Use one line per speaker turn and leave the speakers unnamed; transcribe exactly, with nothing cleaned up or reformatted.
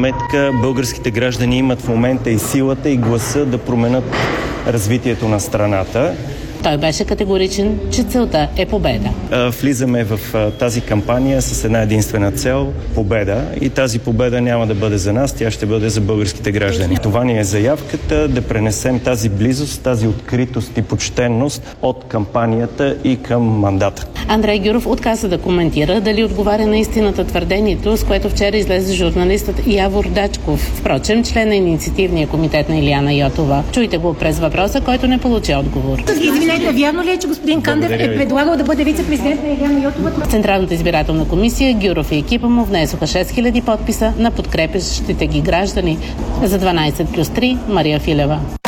сметка българските граждани имат в момента и силата, и гласа да променят развитието на страната.
Той беше категоричен, че целта е победа.
Влизаме в тази кампания с една единствена цел – победа. И тази победа няма да бъде за нас, тя ще бъде за българските граждани. Това ни е заявката да пренесем тази близост, тази откритост и почтенност от кампанията и към мандата.
Андрей Гюров отказа да коментира дали отговаря на истината твърдението, с което вчера излезе журналистът Явор Дачков, впрочем член на инициативния комитет на Илияна Йотова. Чуйте го през въпроса, който не получи отговор.
Извинете, вярно ли е, че господин Кандев е предлагал да бъде вице-президент на Илияна Йотова?
Централната избирателна комисия, Гюров и екипа му внесоха шест хиляди подписа на подкрепящите ги граждани. За дванайсет плюс три Мария Филева.